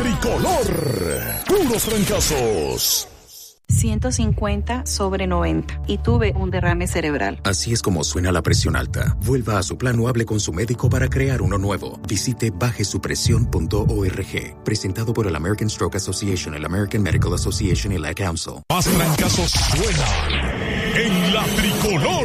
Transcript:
tricolor. Puros trancazos. 150/90 y tuve un derrame cerebral. Así es como suena la presión alta. Vuelva a su plan o hable con su médico para crear uno nuevo. Visite bajesupresión.org. Presentado por el American Stroke Association, el American Medical Association y la Council. Más trancazos suenan en la tricolor.